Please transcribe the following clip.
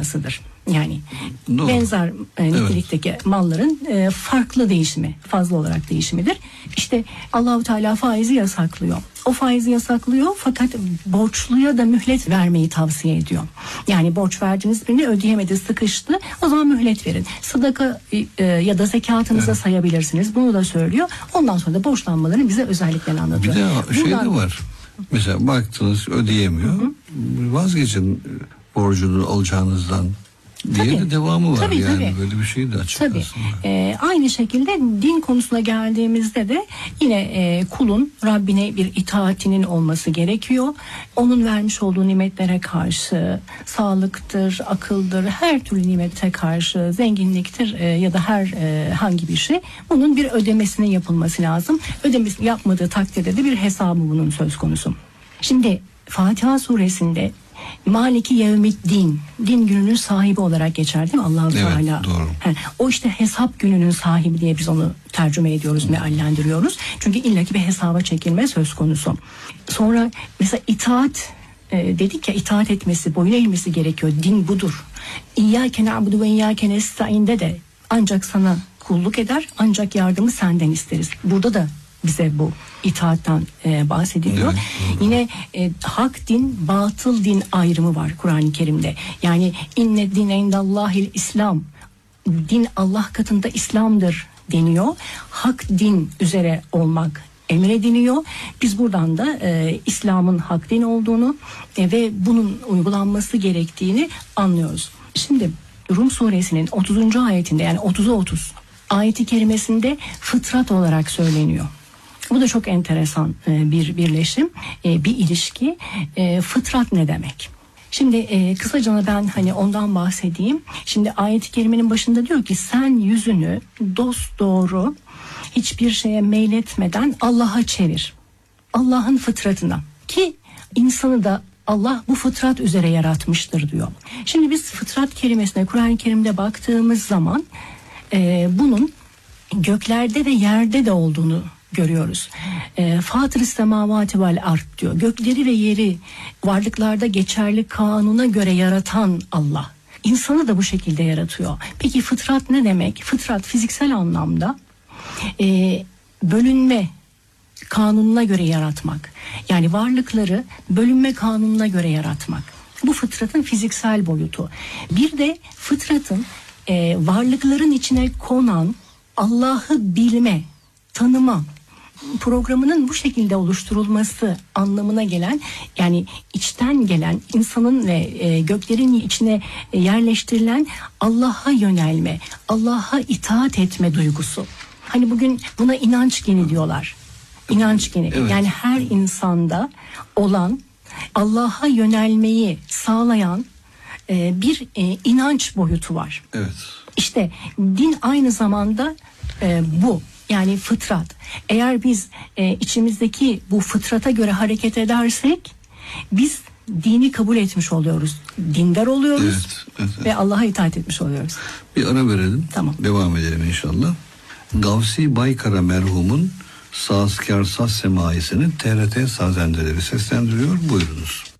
olmasıdır. Yani Doğru. benzer nitelikteki malların farklı değişimi, fazla olarak değişimidir. İşte Allahu Teala faizi yasaklıyor. O faizi yasaklıyor fakat borçluya da mühlet vermeyi tavsiye ediyor. Yani borç verdiğiniz birini ödeyemedi, sıkıştı. O zaman mühlet verin. Sadaka ya da zekatınıza sayabilirsiniz. Bunu da söylüyor. Ondan sonra da borçlanmaların bize özelliklerini anlatıyor. Bir de şey de var. Mesela baktınız ödeyemiyor. Vazgeçin borcunu alacağınızdan diye de devamı var. Tabii, yani tabii. böyle bir şey de açık Tabii. aslında. Aynı şekilde din konusuna geldiğimizde de yine kulun Rabbine bir itaatinin olması gerekiyor. Onun vermiş olduğu nimetlere karşı sağlıktır, akıldır, her türlü nimete karşı zenginliktir ya da hangi bir şey bunun bir ödemesinin yapılması lazım. Ödemesini yapmadığı takdirde de bir hesabı bunun söz konusu. Şimdi Fatiha suresinde Maliki Yevmiddin, din gününün sahibi olarak geçer değil mi Allah-u Teala? Doğru. O işte hesap gününün sahibi diye biz onu tercüme ediyoruz, meallendiriyoruz. Çünkü illaki bir hesaba çekilme söz konusu. Sonra mesela itaat dedik ya, itaat etmesi, boyun eğmesi gerekiyor. Din budur. İyyâke na'budu ve iyyâke nestaîn'de de ancak sana kulluk eder, ancak yardımı senden isteriz. Burada da bize bu itaattan bahsediliyor. Evet, yine hak din, batıl din ayrımı var Kur'an-ı Kerim'de. Yani inne dine indallahil İslam. Din Allah katında İslam'dır deniyor. Hak din üzere olmak emrediliyor. Biz buradan da İslam'ın hak din olduğunu ve bunun uygulanması gerektiğini anlıyoruz. Şimdi Rum suresinin 30. ayetinde, yani 30'a 30 ayeti kerimesinde fıtrat olarak söyleniyor. Bu da çok enteresan bir birleşim, bir ilişki. Fıtrat ne demek? Şimdi kısaca ben ondan bahsedeyim. Şimdi ayet-i kerimenin başında diyor ki sen yüzünü dosdoğru hiçbir şeye meyletmeden Allah'a çevir. Allah'ın fıtratına, ki insanı da Allah bu fıtrat üzere yaratmıştır diyor. Şimdi biz fıtrat kelimesine Kur'an-ı Kerim'de baktığımız zaman bunun göklerde ve yerde de olduğunu görüyoruz. Fatır-ı semavati vel ard diyor. Gökleri ve yeri varlıklarda geçerli kanuna göre yaratan Allah. İnsanı da bu şekilde yaratıyor. Peki fıtrat ne demek? Fıtrat fiziksel anlamda bölünme kanununa göre yaratmak. Yani varlıkları bölünme kanununa göre yaratmak. Bu fıtratın fiziksel boyutu. Bir de fıtratın varlıkların içine konan Allah'ı bilme, tanıma programının bu şekilde oluşturulması anlamına gelen, yani içten gelen, insanın ve göklerin içine yerleştirilen Allah'a yönelme, Allah'a itaat etme duygusu. Hani bugün buna inanç geni diyorlar. İnanç geni. Evet. Yani her insanda olan Allah'a yönelmeyi sağlayan bir inanç boyutu var. Evet. İşte din aynı zamanda bu. Yani fıtrat. Eğer biz içimizdeki bu fıtrata göre hareket edersek biz dini kabul etmiş oluyoruz. Dindar oluyoruz. Evet. Ve Allah'a itaat etmiş oluyoruz. Bir ara verelim. Tamam. Devam edelim inşallah. Gavsi Baykara merhumun Sazkar Saz Semaisi'nin TRT Sazendeleri seslendiriyor. Buyurunuz.